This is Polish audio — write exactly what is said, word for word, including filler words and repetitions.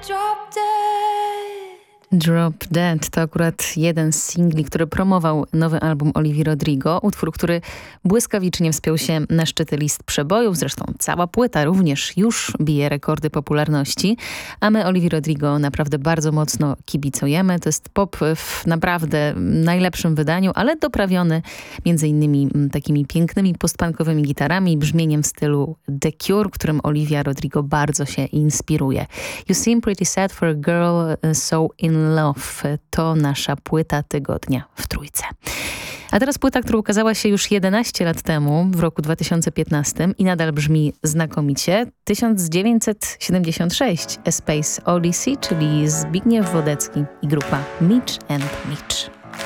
Drop Dead to akurat jeden z singli, który promował nowy album Olivii Rodrigo. Utwór, który błyskawicznie wspiął się na szczyty list przebojów. Zresztą cała płyta również już bije rekordy popularności. A my Olivii Rodrigo naprawdę bardzo mocno kibicujemy. To jest pop w naprawdę najlepszym wydaniu, ale doprawiony między innymi takimi pięknymi postpunkowymi gitarami i brzmieniem w stylu The Cure, którym Olivia Rodrigo bardzo się inspiruje. You Seem Pretty Sad for a Girl So In Love to nasza płyta tygodnia w Trójce. A teraz płyta, która ukazała się już jedenaście lat temu, w roku dwa tysiące piętnastym i nadal brzmi znakomicie. tysiąc dziewięćset siedemdziesiąt sześć A Space Odyssey, czyli Zbigniew Wodecki i grupa Mitch and Mitch.